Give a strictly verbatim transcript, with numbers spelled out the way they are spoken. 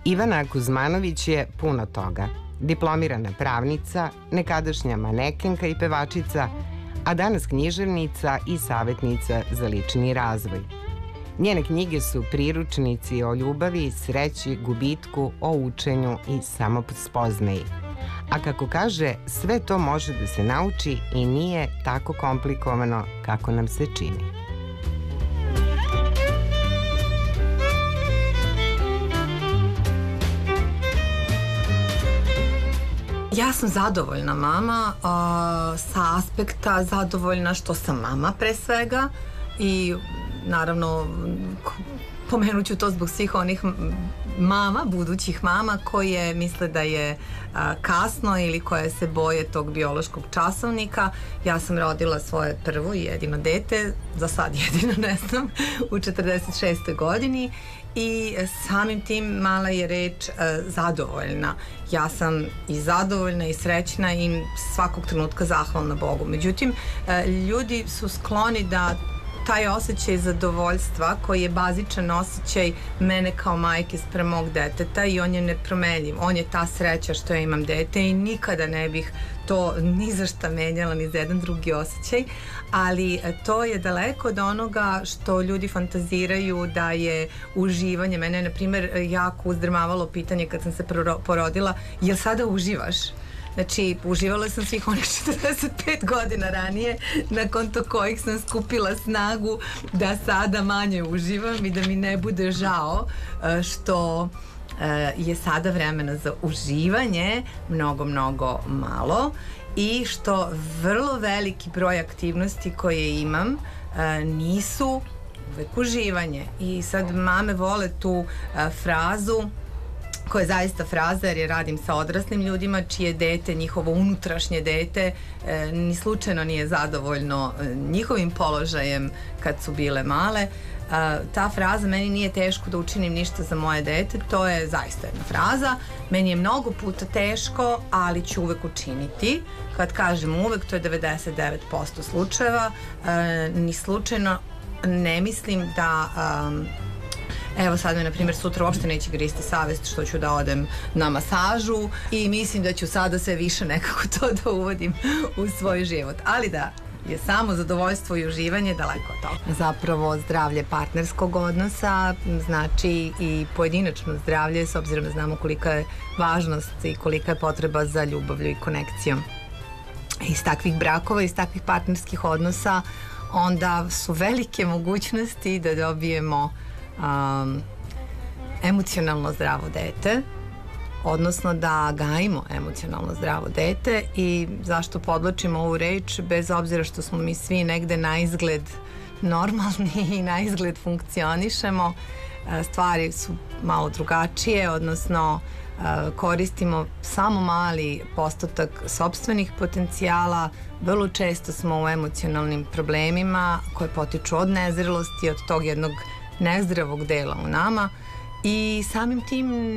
Ivana Kuzmanović je puno toga. Diplomirana pravnica, nekadašnja manekenka i pevačica, a danas književnica i savjetnica za lični razvoj. Njene knjige su priručnici o ljubavi, sreći, gubitku, o učenju i samospoznaji. A kako kaže, sve to može da se nauči i nije tako komplikovano kako nam se čini. Ja sam zadovoljna mama, a, sa aspekta zadovoljna što sam mama pre svega i naravno pomenut ću to zbog svih onih mama, budućih mama koje misle da je a, kasno ili koje se boje tog biološkog časovnika. Ja sam rodila svoje prvo i jedino dete, za sad jedino ne znam, u četrdeset šestoj godini i samim tim mala je reč a, zadovoljna. Ja sam i zadovoljna i srećna i svakog trenutka zahvalna Bogu. Međutim, a, ljudi su skloni da taj osjećaj zadovoljstva koji je bazičan osjećaj mene kao majke sprem mog deteta i on je nepromenljiv. On je ta sreća što ja imam dete i nikada ne bih to ni za šta menjala, ni za jedan drugi osjećaj, ali to je daleko od onoga što ljudi fantaziraju da je uživanje. Mene je, na primjer, jako uzdrmavalo pitanje kad sam se porodila, jel sada uživaš? Znači, uživala sam svih onih četrdeset pet godina ranije, nakon to kojih sam skupila snagu da sada manje uživam i da mi ne bude žao što je sada vremena za uživanje mnogo, mnogo malo i što vrlo veliki broj aktivnosti koje imam nisu uvek uživanje. I sad mame vole tu frazu, koja je zaista fraza, jer je radim sa odraslim ljudima čije dete, njihovo unutrašnje dete e, ni slučajno nije zadovoljno e, njihovim položajem kad su bile male. E, ta fraza, meni nije teško da učinim ništa za moje dete, to je zaista jedna fraza. Meni je mnogo puta teško, ali ću uvek učiniti. Kad kažem uvek, to je devedeset devet posto slučajeva. E, ni slučajno ne mislim da... Um, Evo sad me, na primjer, sutra uopšte neće gristi savest što ću da odem na masažu i mislim da ću sada sve više nekako to da uvodim u svoj život. Ali da je samo zadovoljstvo i uživanje daleko od toga. Zapravo zdravlje partnerskog odnosa znači i pojedinačno zdravlje, s obzirom da znamo kolika je važnost i kolika je potreba za ljubavlju i konekcijom. Iz takvih brakova, iz takvih partnerskih odnosa onda su velike mogućnosti da dobijemo Um, emocionalno zdravo dete, odnosno da gajimo emocionalno zdravo dete. I zašto podlačimo ovu reč, bez obzira što smo mi svi negde na izgled normalni i na izgled funkcionišemo, stvari su malo drugačije, odnosno koristimo samo mali postotak sopstvenih potencijala. Vrlo često smo u emocionalnim problemima koje potiču od nezrelosti, od tog jednog nezdravog dela u nama i samim tim